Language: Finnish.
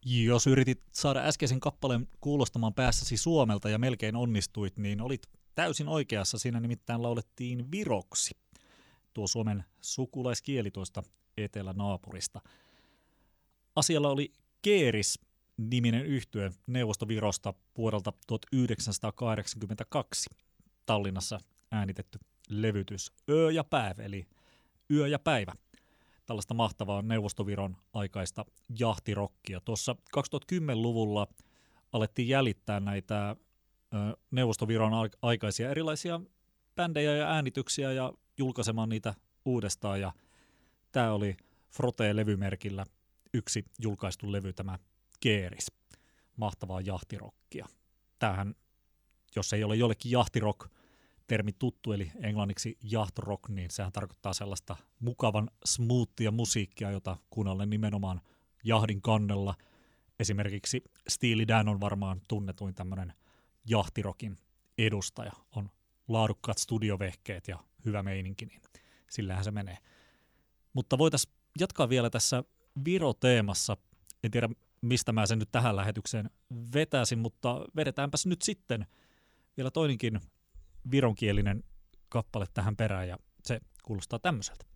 Jos yritit saada äskeisen kappaleen kuulostamaan päässäsi Suomelta ja melkein onnistuit, niin olit täysin oikeassa. Siinä nimittäin laulettiin viroksi. Tuo Suomen sukulaiskieli tuosta etelänaapurista. Asialla oli Keeris-niminen yhtye Neuvostovirosta vuodelta 1982. Tallinnassa äänitetty levytys Öö ja päivä, eli Yö ja päivä. Tällaista mahtavaa Neuvostoviron aikaista jahtirokkia. Tuossa 2010-luvulla alettiin jäljittää näitä Neuvostoviron aikaisia erilaisia bändejä ja äänityksiä ja julkaisemaan niitä uudestaan. Ja tämä oli Frote-levymerkillä yksi julkaistu levy, tämä Keeris. Mahtavaa jahtirokkia. Tämähän, jos ei ole jollekin jahtirock termi tuttu, eli englanniksi yacht rock, niin sehän tarkoittaa sellaista mukavan smoothia musiikkia, jota kuunnellen nimenomaan jahdin kannella. Esimerkiksi Steely Dan on varmaan tunnetuin tämmöinen jahtirokin edustaja. On laadukkaat studiovehkeet ja hyvä meininki, niin sillähän se menee. Mutta voitaisiin jatkaa vielä tässä Viro-teemassa. En tiedä, mistä mä sen nyt tähän lähetykseen vetäisin, mutta vedetäänpäs nyt sitten vielä toinenkin vironkielinen kappale tähän perään, ja se kuulostaa tämmöiseltä.